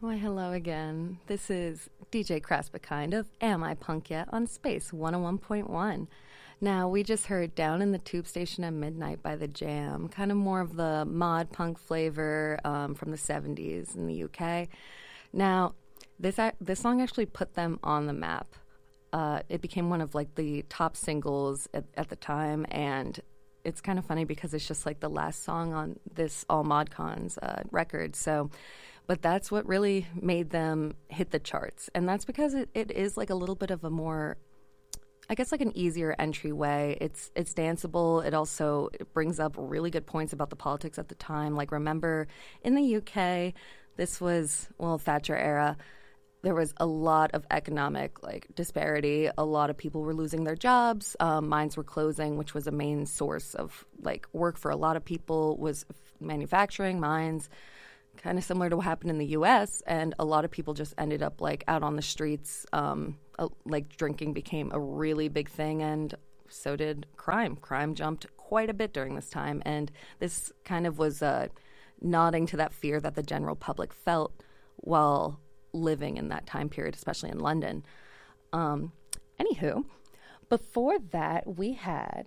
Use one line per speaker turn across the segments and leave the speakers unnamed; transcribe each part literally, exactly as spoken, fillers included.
Why, hello again. This is D J Craspakind of Am I Punk Yet on Space one oh one point one. Now, we just heard Down in the Tube Station at Midnight by The Jam, kind of more of the mod punk flavor um, from the seventies in the U K. Now, this this song actually put them on the map. Uh, it became one of like the top singles at, at the time, and it's kind of funny because it's just like the last song on this All ModCons uh, record. So, but that's what really made them hit the charts, and that's because it, it is like a little bit of a more, I guess, like an easier entryway. It's it's danceable. It also it brings up really good points about the politics at the time. Like, remember, in the U K, this was, well, Thatcher era. There was a lot of economic like disparity. A lot of people were losing their jobs. Um, mines were closing, which was a main source of like work for a lot of people. Was f- manufacturing, mines, kind of similar to what happened in the U S. And a lot of people just ended up like out on the streets. Um, uh, like drinking became a really big thing, and so did crime. Crime jumped quite a bit during this time, and this kind of was uh, nodding to that fear that the general public felt while living in that time period, especially in London. Um, anywho, before that, we had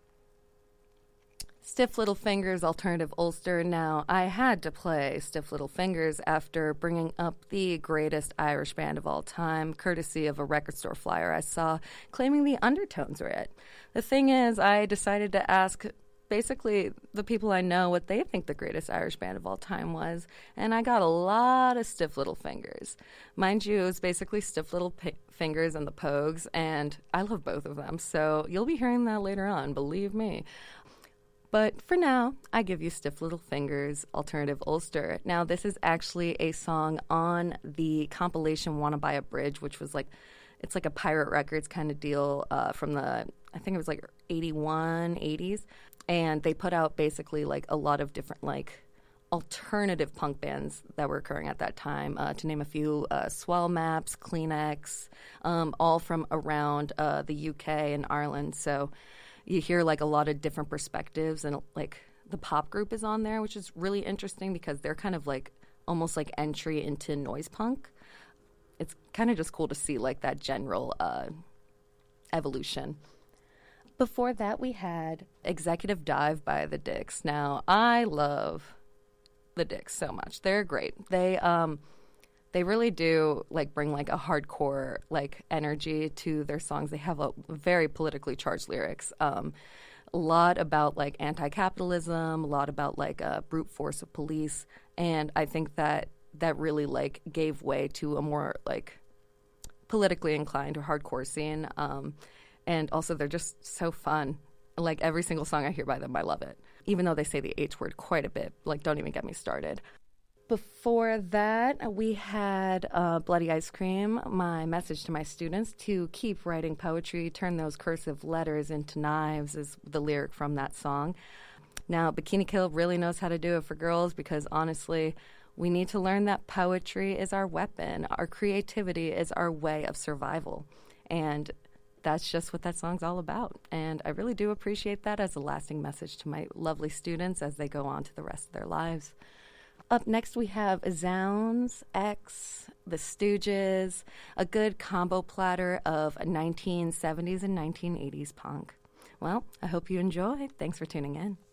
Stiff Little Fingers, Alternative Ulster. Now, I had to play Stiff Little Fingers after bringing up the greatest Irish band of all time, courtesy of a record store flyer I saw claiming the Undertones were it. The thing is, I decided to ask basically the people I know what they think the greatest Irish band of all time was, and I got a lot of Stiff Little Fingers. Mind you, it was basically Stiff Little P- Fingers and the Pogues, and I love both of them, so you'll be hearing that later on, believe me. But for now, I give you Stiff Little Fingers, Alternative Ulster. Now, this is actually a song on the compilation Wanna Buy a Bridge, which was like, it's like a Pirate Records kind of deal uh, from the, I think it was like eighty-one, eighties. And they put out basically like a lot of different like alternative punk bands that were occurring at that time. Uh, to name a few, uh, Swell Maps, Kleenex, um, all from around uh, the U K and Ireland. So you hear like a lot of different perspectives, and like the pop group is on there, which is really interesting because they're kind of like almost like entry into noise punk. It's kind of just cool to see like that general uh, evolution. Before that, we had Executive Dive by the Dicks. Now, I love the Dicks so much. They're great. They um, they really do like bring like a hardcore like energy to their songs. They have a very politically charged lyrics. Um, a lot about like anti-capitalism, a lot about like uh, brute force of police, and I think that that really like gave way to a more like politically inclined or hardcore scene. Um, And also, they're just so fun. Like, every single song I hear by them, I love it. Even though they say the H word quite a bit. Like, don't even get me started. Before that, we had uh, Bloody Ice Cream, my message to my students to keep writing poetry, turn those cursive letters into knives is the lyric from that song. Now, Bikini Kill really knows how to do it for girls because, honestly, we need to learn that poetry is our weapon. Our creativity is our way of survival. And that's just what that song's all about. And I really do appreciate that as a lasting message to my lovely students as they go on to the rest of their lives. Up next, we have Zounds, X, The Stooges, a good combo platter of nineteen seventies and nineteen eighties punk. Well, I hope you enjoy. Thanks for tuning in.